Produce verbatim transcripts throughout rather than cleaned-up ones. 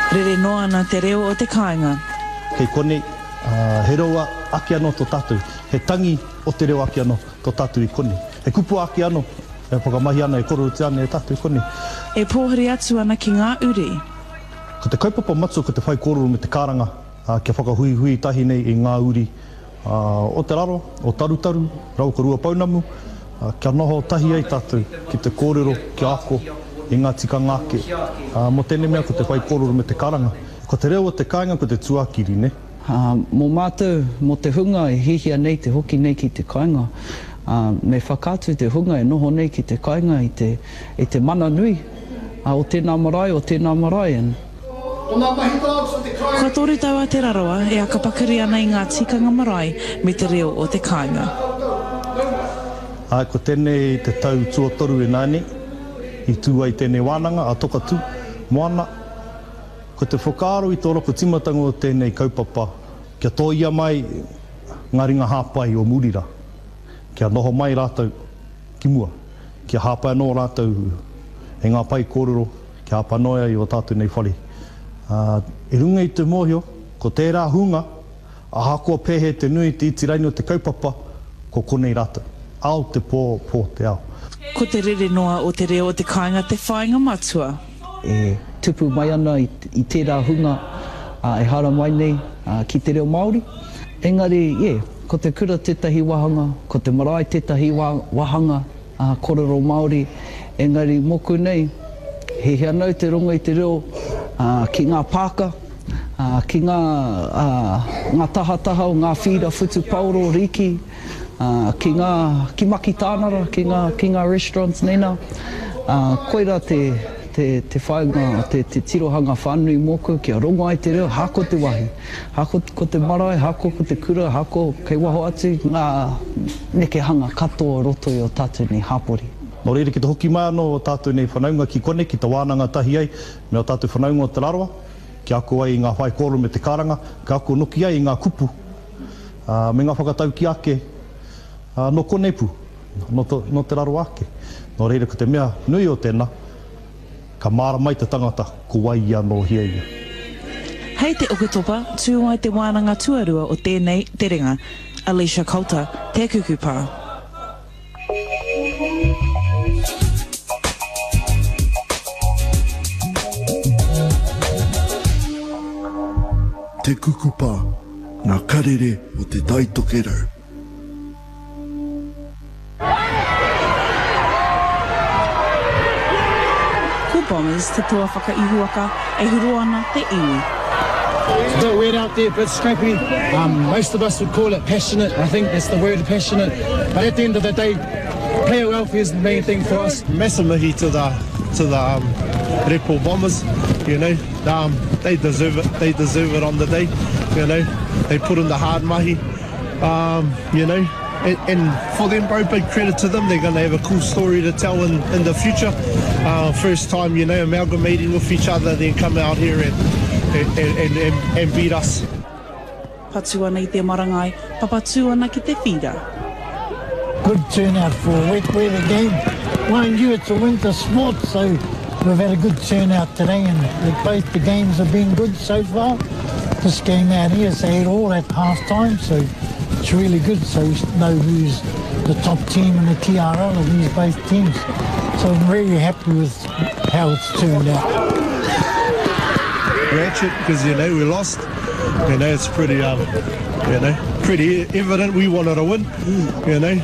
Rere noa ana te reo o te kāinga. Kei kone, uh, he roa ake ano tō tātou. He tangi o te reo ake ano tō tātou i kone. He kupu ake ano, e whakamahi ana e koro te ane e tātou i kone. E pōhari atu ana ki ngā uri. Ko te kaupapa matso ko te whai kōrero me te karanga, uh, kia whakahui hui tahi nei i ngā uri. Uh, o te raro, o tarutaru, rau ka rua paunamu, uh, kia noho tahi ai tātou ki te kōrero, kia ako, i ngā tika ngāke. Uh, mo tēne mea ko te whai kōrero me te karanga. Ko te reo o te kāinga ko te tuakiri, ne? Uh, mō mātou, mō te hunga e hihia nei te hoki nei ki te kāinga. Uh, me whakātu te hunga e noho nei ki te kāinga i te, i te mana nui. Uh, o tēnā marae, o tēnā marae. Ko tōru tau a te raroa e aka pakari ana i ngā tikanga marae me te reo o te kāinga. Ai, ko tēnei te tau tuatoru e nāne, i tū ai tēnei wānanga, a toka tū, moana. Ko te whakaaro i tō roko timatanga o tēnei kaupapa, kia tōia mai ngā ringa hāpai o Murira. Kia noho mai rātou ki mua, kia hāpai anō rātou e ngā pai kōrero, kia hāpai noia i o tātou nei whare. Uh, e runga i te mōhio, ko tērā hunga, a hakoa pēhe te nui te itiraini o te kaupapa, ko konei rātou. Ao te pō, pō te ao. Ko te rere noa o te reo o te kāinga te whāinga matua. E tupu mai ana i, i tērā hunga uh, e hara mai nei uh, ki te reo Māori. Engari, yeah, ko te kura tētahi wahanga, ko te marae tētahi wa, wahanga, uh, kōrero Māori. Engari, moku nei, he hea nau te runga i te reo uh, ki ngā pāka, uh, ki ngā, uh, ngā tahataha o ngā whira whutu pauro riki, uh, ki ngā ki maki tānara, ki ngā, ki ngā restaurants nena. Uh, koira te te, te whainga, te, te tirohanga whānui moku, kia rongo ai te reo, hako te wahi. Hako ko te marae, hako ko te kura, hako kei waho atu, ngā nekehanga katoa roto i o tātou nei hāpori. Nō reira ki te hoki mai anō o tātou nei whanaunga ki kone, ki te wānanga tahi ai, me o tātou whanaunga o te raroa, ki ako ai i ngā whai kōrero me te karanga, ki ako noki ai i ngā kupu, uh, me ngā whakatau ki ake, uh, no konei pu, no, to, no te raroa ake. Nō reira ko te mea nui o tēnā, ka māra mai te tangata ko wai ia no hia ia. Hei te oketopa, tū ai te wānanga tuarua o tēnei te ringa, Alicia Coulter, te kukupā. Te kukupā, ngā karere o te taitokerau. Bombers te toa whakaihuaka e huru ana te iwi. It's a bit weird out there, a bit scrappy. Um, most of us would call it passionate. I think that's the word, passionate. But at the end of the day, player welfare is the main thing for us. Massive mihi to the to the um, Repo Bombers. You know, um, they deserve it. They deserve it on the day. You know, they put in the hard mahi. Um, you know. And, and for them, bro, big credit to them. They're going to have a cool story to tell in, in the future. Uh, first time, you know, amalgamating with each other, then come out here and, and, and, and, and beat us. Patu ana i te marangai, papatu ana ki te whira. Good turnout for a wet weather game. Mind you, it's a winter sport, so we've had a good turnout today, and both the games have been good so far. This game out here is eight all at half time, so it's really good, so we know who's the top team in the T R L of these both teams. So I'm really happy with how it's turned out. Ratchet, because, you know, we lost. You know, it's pretty, um, you know, pretty evident we wanted to win, you know.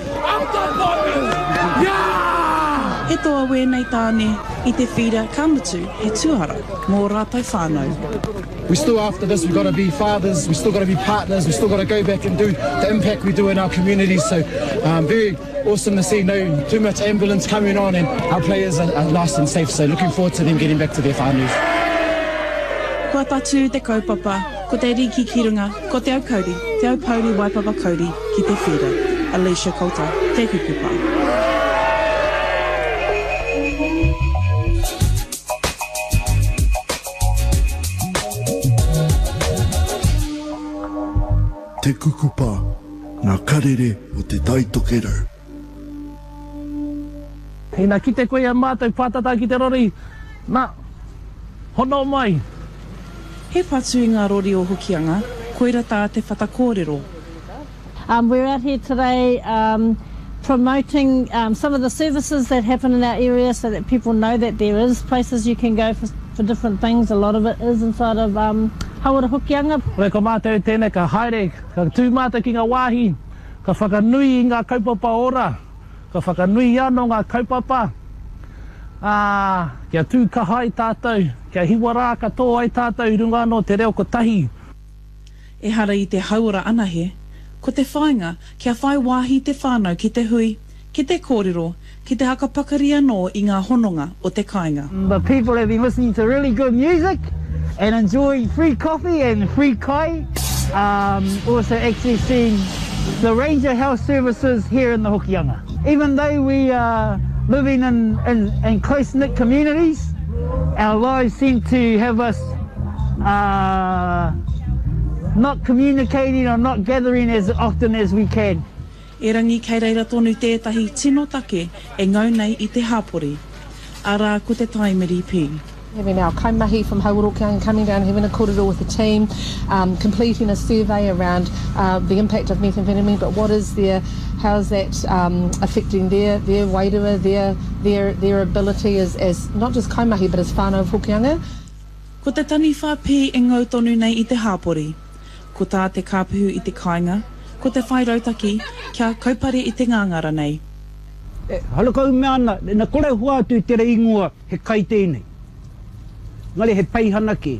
He toa wēnei tāne i te whira kamutu he tuara mō rātou whānau. We still after this, we've got to be fathers, we've still got to be partners, we've still got to go back and do the impact we do in our communities. So um, very awesome to see no too much ambulance coming on, and our players are, are nice and safe. So looking forward to them getting back to their whānau. Kua tatu te kaupapa, ko te riki ki runga, ko te au kauri, te au pauri waipapa kauri ki te whira. Alicia Coulter, te kukupā. Te kukupā, ngā karere o te taitokerau. Hei nā ki te koe a mātou pātata ki te rori, nā, hono mai, He patu i ngā rori o Hokianga, koira tā te whatakōrero. Um, we're out here today um, promoting um, some of the services that happen in our area so that people know that there is places you can go for, for different things. A lot of it is inside of um, Hawara Hokianga. Oi ka mātou tēnei ka haere, ka tūmata ki ngā wāhi, ka whakanui i ngā kaupapa ora, ka whakanui anō ngā kaupapa. Ah, kia tū kaha i tātou, kia hiwara ka tō ai tātou i runga anō te reo kotahi. E hara i te hauara ana he, ko te whainga, kia whai wāhi te whānau ki te hui, ki te kōrero, ki te hakapakari anō i ngā hononga o te kāinga. The people have been listening to really good music and enjoying free coffee and free kai. Um, also accessing the range of health services here in the Hokianga. Even though we are living in, in, in close-knit communities, our lives seem to have us uh, not communicating or not gathering as often as we can. E rangi kei reira tonu tētahi tino take e ngau nei i te hāpori. Ara ko te taimiri pī. Having our kaimahi from Hawara Hokianga coming down, having a kōrero with the team, um, completing a survey around uh, the impact of methamphetamine, but what is their, how is that um, affecting their their wairua, their their their ability as, as not just kaimahi but as whānau of Hokianga. Ko te tani whāpī e ngau tonu nei i te hāpori. Ko tā te kāpuhu i te kāinga, ko te whai rautaki, kia kaupare i te ngangara nei. E, halakau me ana, na kore hua atu te reingua he kai tēnei. Ngare he peihana ke.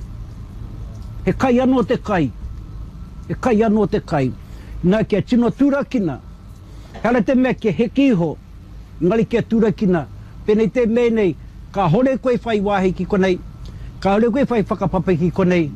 He kai anō te kai. He kai anō te kai. Nā kia tino tūrakina. Hara te mea ke he kiho. Ngare kia tūrakina. Pēnei te me nei, ka hore koe whai wāhi ki konei. Ka hore koe whai whakapapa ki konei.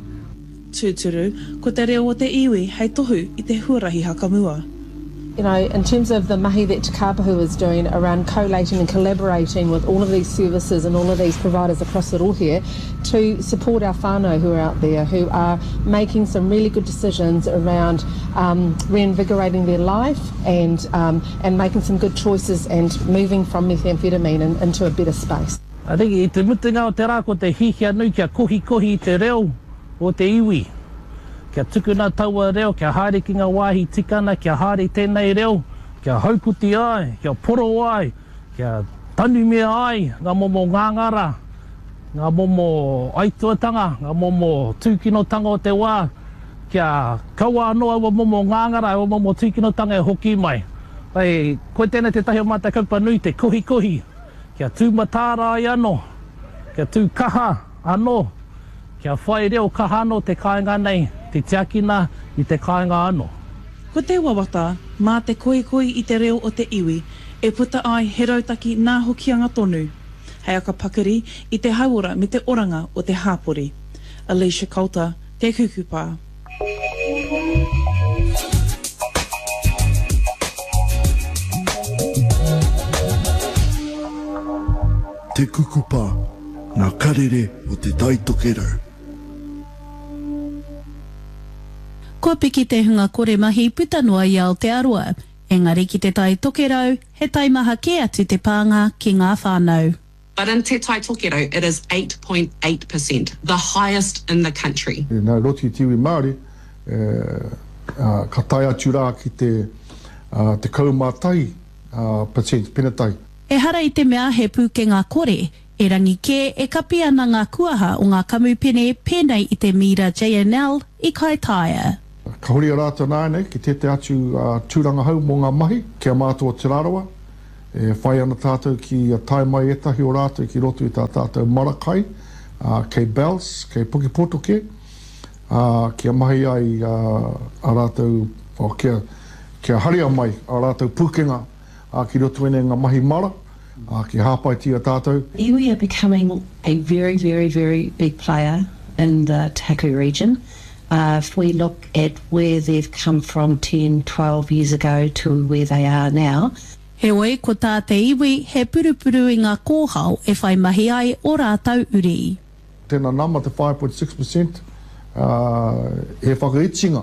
Tūturu, ko te reo o te iwi hei tohu i te huarahi hakamua. You know, in terms of the mahi that Te Kāpahu is doing around collating and collaborating with all of these services and all of these providers across the here to support our whānau who are out there, who are making some really good decisions around um, reinvigorating their life and um, and making some good choices and moving from methamphetamine and into a better space. I think i te mutunga o te rā ko te hihia nui kia kohi kohi i te reo o te iwi. Kia tukuna taua reo, kia haere ki ngā wāhi tikana, kia haere tēnei reo, kia hauputi ai, kia poro ai, kia tanu mea ai, ngā momo ngāngara, ngā momo aituatanga, ngā momo tūkinotanga o te wā, kia kaua anō awa momo ngāngara, awa momo tūkinotanga e hoki mai. Pai, koe tēnei te tahi o mata kaupa nui, te kohi kohi, kia tūmatāra ai anō, kia tūkaha anō, kia whai reo kaha anō te kāinga nei, te tiakina i te kāinga anō. Ko te wawata, mā te koi koi i te reo o te iwi, e puta ai he rautaki nā Hokianga tonu. Hei aka pakari i te hauora me te oranga o te hāpori. Alicia Coulter, te kukupā. Te kukupā, ngā karere o te taitokerau. Kua piki te hunga kore mahi puta noa i Aotearoa. Engari ki te tai tokerau, he tai maha ke atu te pānga ki ngā whānau. But in Te Tai Tokerau, it is eight point eight percent, the highest in the country. Nā roti tiwi Māori, uh, uh, ka tai atu rā ki te, uh, te kaumātai uh, percent penatai. E hara i te mea he pūkenga kore, e rangi ke e kapi ana ngā kuaha o ngā kamupene pēnei i te Mira J N L i Kaitaia. Ka hori a rātou nānei ki te te atu uh, tūranga hau mō ngā mahi, kia mātua te rarawa. E whai ana tātou ki a tai mai etahi o rātou ki roto i tā tātou marakai, uh, kei Bells, kei Puki Potoke, uh, kia mahi ai uh, a rātou, o kia, kia haria mai a rātou pūkenga uh, ki roto ene ngā mahi mara, uh, ki hāpai tia tātou. Iwi are becoming a very, very, very big player in the Taku region. Uh, if we look at where they've come from ten, twelve years ago to where they are now. He oe, ko tā te iwi, he purupuru i ngā kōhau e whai mahi ai o rātau uri. Tēnā nama te five point six percent uh, he whakaitsinga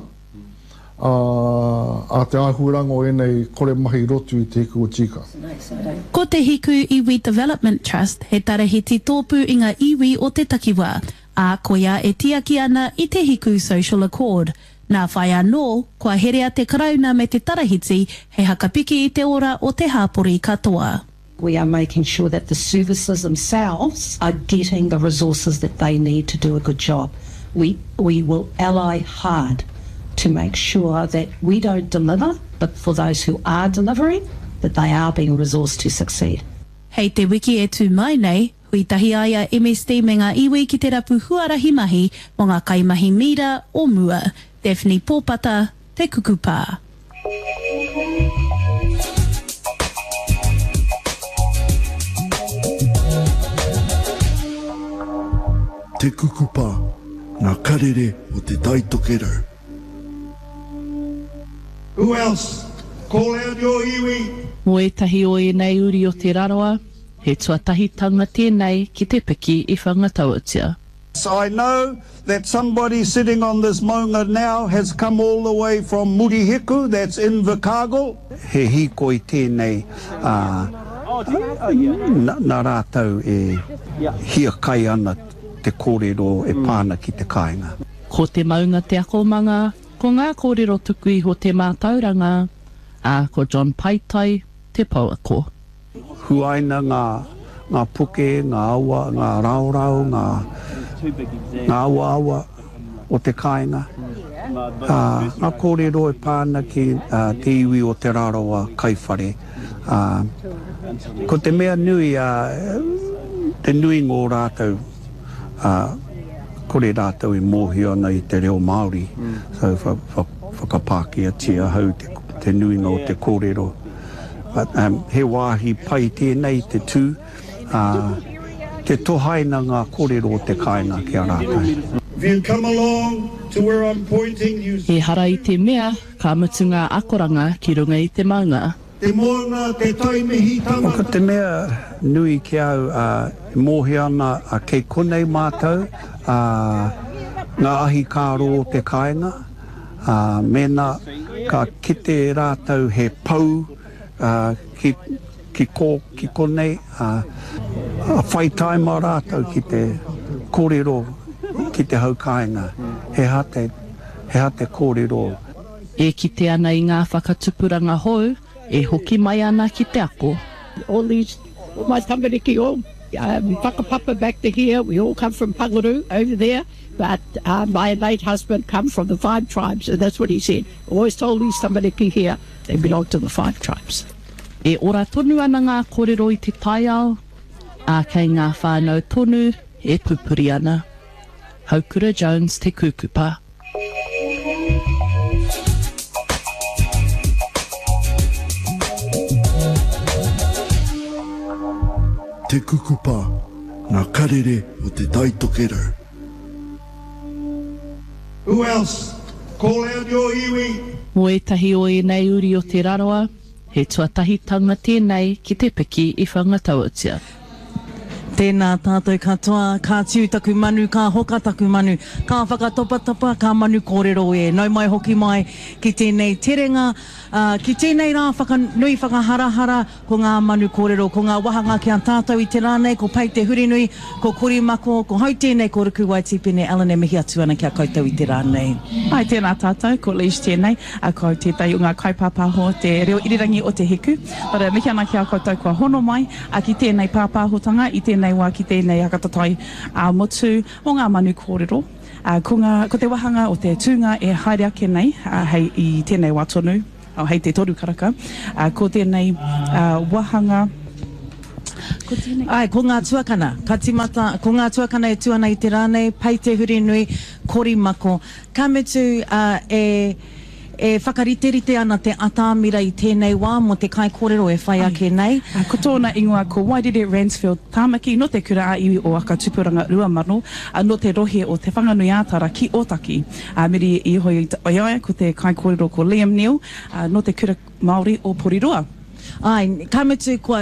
uh, a te āhuranga o enei kore mahi rotu i te hiku o tika. Ko te Hiku Iwi Development Trust, he tarahiti tōpū i ngā iwi o te takiwā. A ko ia e tiaki ana i te hiku Social Accord. Nā whai anō, kua herea te karauna me te tarahiti, he hakapiki i te ora o te hāpori katoa. We are making sure that the services themselves are getting the resources that they need to do a good job. We, we will ally hard to make sure that we don't deliver, but for those who are delivering, that they are being resourced to succeed. Hei te wiki e tū mai nei, hui tahi aia M S T me ngā iwi ki te rapu huarahi mahi mo ngā kaimahi mira o mua. Daphne Pōpata, Te Kukupā. Te Kukupā, ngā karere o te taitokerau. Who else? Call out your iwi. Mo e tahi o e nei uri o te raroa, he tuatahitanga tēnei ki te piki i whangatauatia. So I know that somebody sitting on this maunga now has come all the way from Murihiku, that's in Invercargill. He hiko i tēnei uh, nā rātau e hia kai ana te kōrero e pāna ki te kāinga. Ko te maunga te akomanga, ko ngā kōrero tuku i ho te mātauranga, a ko John Paitai, te pauako. Huaina ngā, ngā puke, ngā awa, ngā raurau, ngā ngā awa awa o te kāinga. Uh, ngā kōrero e pāna ki uh, te iwi o te raroa kaiwhare. Uh, ko te mea nui, uh, te nui ngō rātou, uh, kore rātou i mōhio ana i te reo Māori. So whakapākia tia hau te, te nui ngō te kōrero. But um, he wāhi pai tēnei te tū, uh, te tohaina ngā kōrero o te kāinga ki a rātou. If you come along to where I'm pointing, you... He hara i te mea, ka mutu ngā akoranga ki runga i te maunga. Te moanga, te taimehi tama. Ko te mea nui ki au, uh, mōhi ana uh, kei konei mātou, uh, ngā ahi kāro o te kāinga, uh, mena ka kite rātou he pau, uh, ki, ki kō, ki konei, uh, whai taima rātou ki te kōrero, ki te haukainga, he hate, he hate kōrero. E kite ana i ngā whakatupuranga hou, e hoki mai ana ki te ako. All these, all my tamariki o, um, whakapapa back to here, we all come from Pangaru over there, but uh, my late husband come from the five tribes, and that's what he said. Always told these tamariki here, they belong to the five tribes. E ora tonu ana ngā kōrero i te taiao, a kei ngā whānau tonu e pupuri ana. Haukura Jones, Te Kukupā. Te Kukupā, ngā karere o te taitokerau. Who else? Call out your iwi. Mo e tahi o e nei uri o te raroa, he tuatahitanga tēnei ki te piki i whangatauatia. Tēnā tātou katoa, kā tiu taku manu, kā hoka taku manu, kā whakatopatapa, kā manu kōrero e. Nau mai hoki mai ki tēnei terenga, uh, ki tēnei rā whakanui whakaharahara ko ngā manu kōrero, ko ngā wahanga ki a tātou i te rānei, ko pai te hurinui, ko korimako, ko hau tēnei ko ruku wai tipene, Ellen e mihi atu ana ki a koutou i te rānei. Ai tēnā tātou, ko Lish tēnei, a ko tētai o ngā kaipāpāho, te reo irirangi o te hiku, para mihi ana ki a koutou kua hono mai, a ki tēnei pāpāhotanga, i tēnei wā ki tēnei akatatai a motu o ngā manu kōrero. Uh, ko, ngā, ko te wahanga o te tūnga e haere ake nei, uh, hei i tēnei wā tonu, au hei te toru karaka, uh, ko tēnei uh, wahanga. Ko Ai, ko ngā tuakana, ka timata, ko ngā tuakana e tuana i te rānei, pai te hurinui, korimako. Ka metu uh, e... e whakariterite ana te atāmira i tēnei wā mo te kai kōrero e whai ake nei. Uh, ko tōna ingoa ko Wairere Ransfield Tāmaki no te kura a iwi o aka tupuranga Ruamano, uh, no te rohe o te whanganui ātara ki Otaki. Uh, miri i hoi o iaia ko te kai kōrero ko Liam Neal, uh, no te kura Māori o Porirua. Ai, ka mutu kua,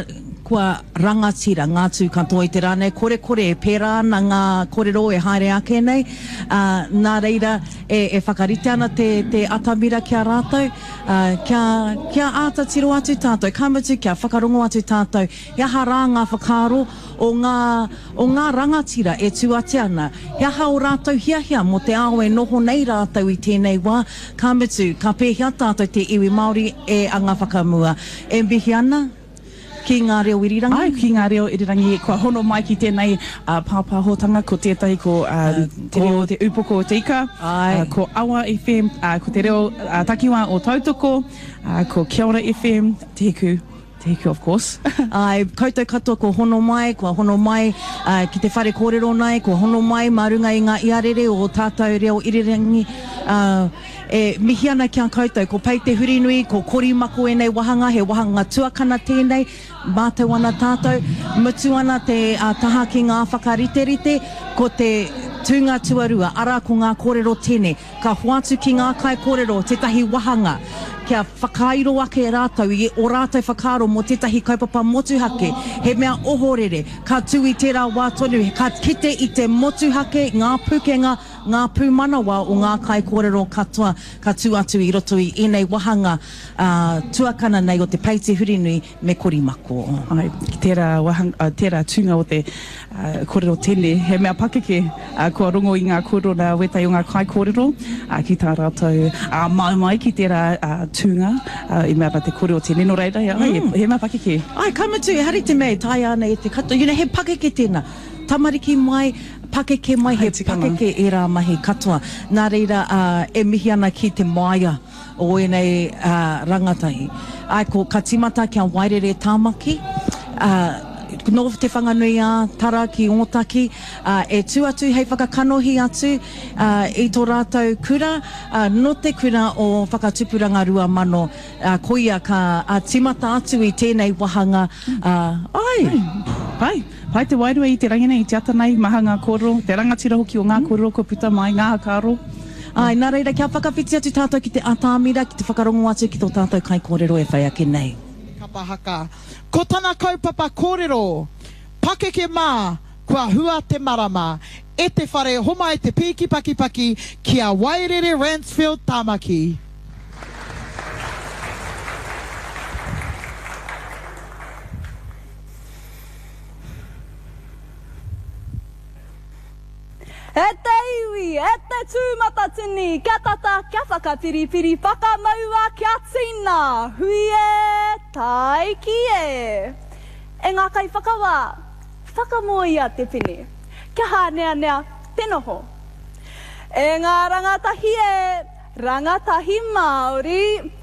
kua rangatira ngā tū katoa i te rānei, kore kore e pērā na ngā kōrero e haere ake nei, uh, nā reira e, e whakarite ana te, te atamira kia rātou, uh, kia, kia āta tiro atu tātou, kamutu kia whakarongo atu tātou, ia rā ngā whakaro o ngā, o ngā rangatira e tuate ana, ia hao rātou hia hia mo te ao e noho nei rātou i tēnei wā, kamutu, ka pēhia tātou te iwi Māori e a ngā whakamua, e mihi ana? Ki ngā reo irirangi? Ai, ki ngā reo irirangi, kua hono mai ki tēnei uh, pāpāhotanga ko tētai ko uh, te reo te upoko o te ika, uh, ko Awa F M, uh, ko te reo uh, takiwa o Tautoko, uh, ko Kia Ora F M, te iku, te iku of course. Ai, koutou katoa ko hono mai, kua hono mai uh, ki te whare kōrero nei, ko hono mai marunga i ngā iarere o tātou reo irirangi, uh, e mihi ana kia koutou, ko pai te huri nui, ko korimako e nei wahanga, he wahanga tuakana tēnei, mātou ana tātou, mutu ana te uh, taha ki ngā whakariterite, ko te tūnga tuarua, ara ko ngā kōrero tēne, ka hoatu ki ngā kai kōrero, tetahi wahanga, kia whakairo ake rātou i o rātou whakaro mo tetahi kaupapa motuhake, he mea ohorere, ka tui tērā wā tonu, ka kite i te motuhake, ngā pukenga, ngā pūmanawa o ngā kai kōrero katoa, ka tū atu i roto i enei wahanga uh, tuakana nei o te Paite Hurinui me Korimako. Ai, ki tērā, wahanga, uh, tērā tūnga o te uh, kōrero tēne, he mea pakeke, uh, kua rongo i ngā kōrero wetai o ngā kai kōrero, uh, ki tā rātou uh, mai mai ki tērā uh, tūnga, uh, i mea rā te kōrero tēne no reira, ai, mm. he, he mea pakeke. Ai, kamutu, hari te mea, tai ana e te katoa, you know, he pakeke tēnā, tamariki mai, pakeke mai, he pakeke e rā mahi katoa. Nā reira, uh, e mihi ana ki te maia o enei uh, rangatahi. Ai, ko ka timata kia wairere tāmaki, uh, no te whanganui a tara ki Ōtaki, uh, e tū atu hei whakakanohi atu uh, i tō rātou kura, uh, no te kura o whakatupuranga rua mano, uh, koia ka uh, timata atu i tēnei wahanga. Uh, ai! Pai, pai te wairua i te rangina i te ata nei, maha ngā kōrero, te rangatira hoki o ngā kōrero ko puta mai, ngā hakaro. Ai, nā reira, kia whakawhiti atu tātou ki te atamira, ki te whakarongo atu ki tō tātou kai kōrero e whai ake nei. Kapahaka. Ko tana kaupapa kōrero, pakeke mā, kua hua te marama, e te whare homa e te piki paki paki, kia Wairere Ransfield Tāmaki. E te iwi, e te tūmata tini, kia tata, kia whakapiripiri, whakamaua, kia tina, hui e, tai ki e. E ngā kai whakawa, whakamoia te pene, kia hānea nea, te noho. E ngā rangatahi e, rangatahi Māori,